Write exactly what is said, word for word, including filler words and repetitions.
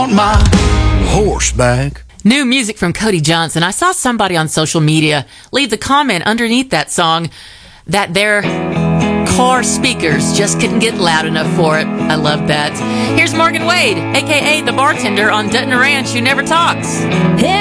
want my horse back. New music from Cody Johnson. I saw somebody on social media leave the comment underneath that song that their car speakers just couldn't get loud enough for it. I love that. Here's Morgan Wade, a k a the bartender on Dutton Ranch who never talks.